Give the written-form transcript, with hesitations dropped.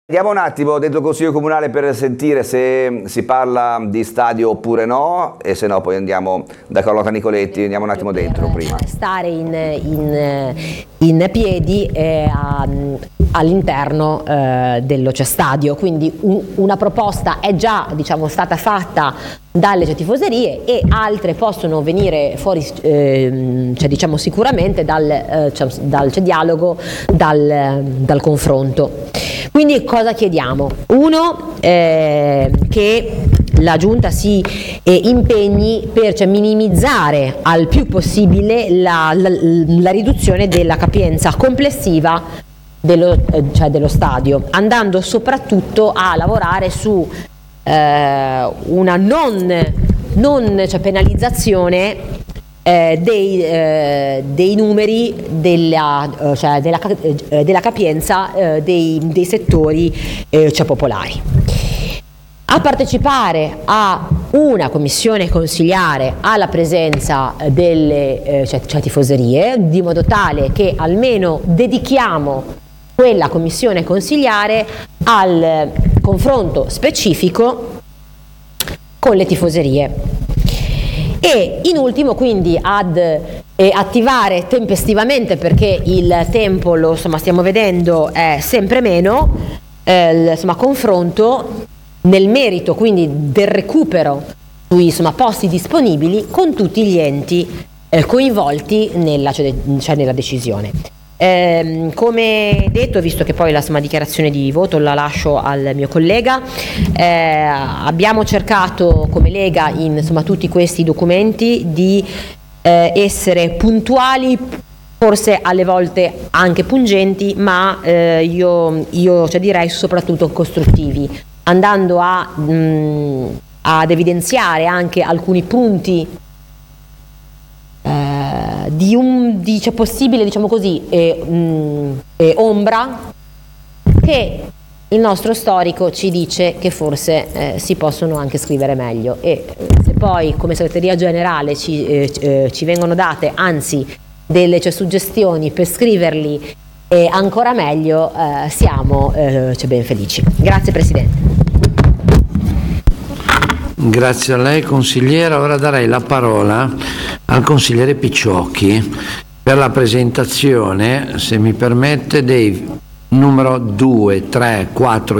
Andiamo un attimo dentro il Consiglio Comunale per sentire se si parla di stadio oppure no, e se no poi andiamo da Carlotta Nicoletti, andiamo un attimo dentro prima. Stare in piedi all'interno dell'Oce Stadio, quindi una proposta è già stata fatta dalle tifoserie e altre possono venire fuori sicuramente dal dialogo, dal confronto. Quindi cosa chiediamo? Uno, che la Giunta si impegni per minimizzare al più possibile la riduzione della capienza complessiva dello stadio, andando soprattutto a lavorare su una non penalizzazione dei numeri della capienza dei settori popolari. A partecipare a una commissione consigliare alla presenza delle tifoserie, di modo tale che almeno dedichiamo quella commissione consigliare al confronto specifico con le tifoserie. E in ultimo quindi ad attivare tempestivamente, perché il tempo lo stiamo vedendo è sempre meno, confronto nel merito quindi del recupero sui posti disponibili con tutti gli enti coinvolti nella decisione. Come detto, visto che poi la dichiarazione di voto la lascio al mio collega, abbiamo cercato come Lega in tutti questi documenti di essere puntuali, forse alle volte anche pungenti, ma io direi soprattutto costruttivi, andando ad evidenziare anche alcuni punti di possibile ombra che il nostro storico ci dice che forse si possono anche scrivere meglio, e se poi come segreteria generale ci vengono date anzi delle suggestioni per scriverli ancora meglio, siamo ben felici. Grazie Presidente. Grazie a lei consigliera. Ora darei la parola al consigliere Picciocchi per la presentazione, se mi permette, dei numero 2, 3, 4